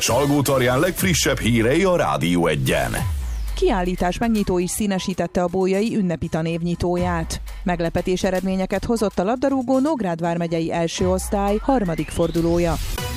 Salgótarján legfrissebb hírei a Rádió Egyen. Kiállítás megnyitó is színesítette a Bolyai ünnepi tanévnyitóját. Meglepetés eredményeket hozott a labdarúgó Nógrád vármegyei első osztály harmadik fordulója.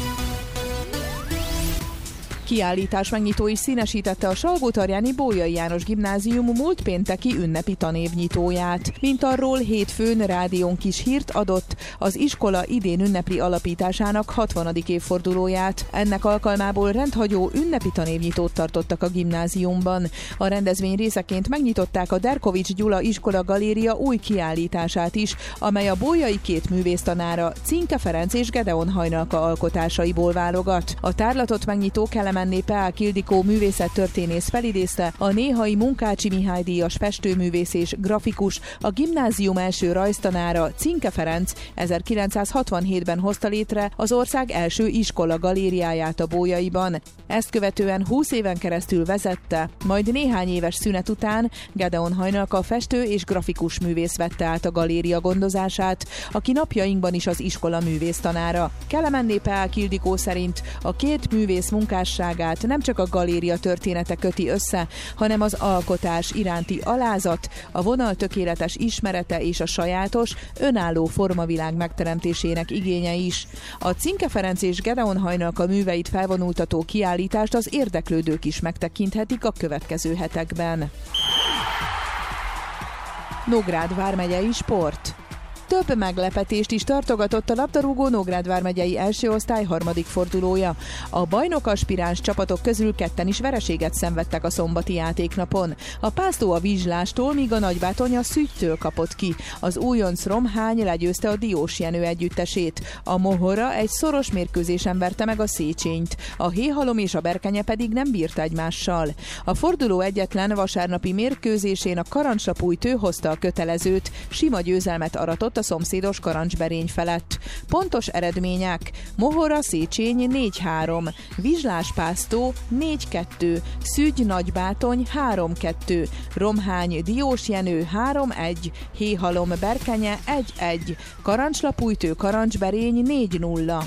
Kiállítás megnyitó is színesítette a salgótarjáni Bolyai János Gimnázium múlt pénteki ünnepi tanévnyitóját. Mint arról hétfőn rádiónk is hírt adott, az iskola idén ünnepli alapításának 60. évfordulóját. Ennek alkalmából rendhagyó ünnepi tanévnyitót tartottak a gimnáziumban. A rendezvény részeként megnyitották a Derkovics Gyula iskola galéria új kiállítását is, amely a bolyai két művésztanára, Cinke Ferenc és Gedeon Hajnalka alkotásaiból válogat. A tárlatot megnyitó Kelemenné Peák Ildikó művészettörténész felidézte, a néhai Munkácsi Mihály díjas festőművész és grafikus, a gimnázium első rajztanára, Cinke Ferenc 1967-ben hozta létre az ország első iskola galériáját a Bolyaiban. Ezt követően 20 éven keresztül vezette, majd néhány éves szünet után Gedeon Hajnalka festő és grafikus művész vette át a galéria gondozását, aki napjainkban is az iskola művésztanára. Kelemenné Peák Ildikó szerint a két művész munkásságát nem csak a galéria története köti össze, hanem az alkotás iránti alázat, a vonal tökéletes ismerete és a sajátos, önálló formavilág megteremtésének igénye is. A Cinke Ferenc és Gedeon Hajnalka műveit felvonultató kiállítást az érdeklődők is megtekinthetik a következő hetekben. Nógrád vármegyei sport. Több meglepetést is tartogatott a labdarúgó Nógrád vármegyei első osztály harmadik fordulója. A bajnok aspiráns csapatok közül ketten is vereséget szenvedtek a szombati játéknapon. A Pásztó a Vizslástól, míg a Nagybátony a Szügytől kapott ki. Az újonc Romhány legyőzte a Diós Jenő együttesét. A Mohora egy szoros mérkőzésen verte meg a Széchenyi-t. A Héhalom és a Berkenye pedig nem bírt egymással. A forduló egyetlen vasárnapi mérkőzésén a Karancslapújtő hozta a kötelezőt, sima győzelmet aratott a szomszédos Karancsberény felett. Pontos eredmények: Mohora Széchenyi 4-3, Vizslás Pásztó 4-2, Szügy Nagybátony 3-2, Romhány Diós Jenő 3-1, Héhalom Berkenye 1-1, Karancslapújtő Karancsberény 4-0.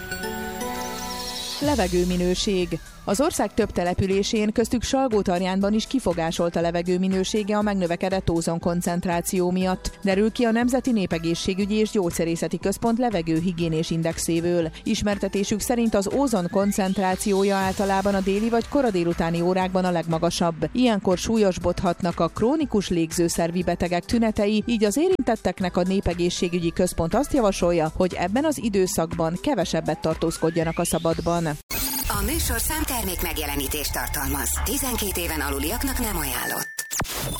Levegőminőség. Az ország több településén, köztük Salgótarjánban is kifogásolt a levegő minősége a megnövekedett ózonkoncentráció miatt, derül ki a Nemzeti Népegészségügyi és Gyógyszerészeti Központ levegőhigiénés indexéből. Ismertetésük szerint az ózon koncentrációja általában a déli vagy kora délutáni órákban a legmagasabb. Ilyenkor súlyosbodhatnak a krónikus légzőszervi betegek tünetei, így az érintetteknek a Népegészségügyi Központ azt javasolja, hogy ebben az időszakban kevesebbet tartózkodjanak a szabadban. A műsorszám termék megjelenítést tartalmaz. 12 éven aluliaknak nem ajánlott.